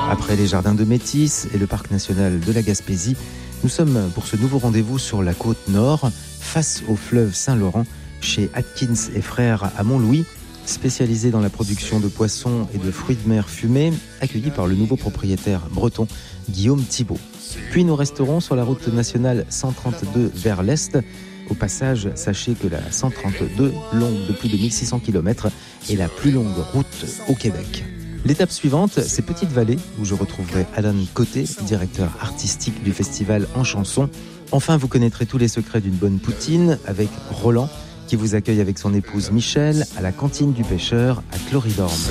Après les jardins de Métis et le parc national de la Gaspésie, nous sommes pour ce nouveau rendez-vous sur la côte nord, face au fleuve Saint-Laurent, chez Atkins et Frères à Montlouis, spécialisé dans la production de poissons et de fruits de mer fumés, accueilli par le nouveau propriétaire breton Guillaume Thibault. Puis nous resterons sur la route nationale 132 vers l'est. Au passage, sachez que la 132, longue de plus de 1600 km, est la plus longue route au Québec. L'étape suivante, c'est Petite-Vallée, où je retrouverai Alan Côté, directeur artistique du festival En Chanson. Enfin, vous connaîtrez tous les secrets d'une bonne poutine avec Roland, qui vous accueille avec son épouse Michel à la cantine du pêcheur à Cloridorme.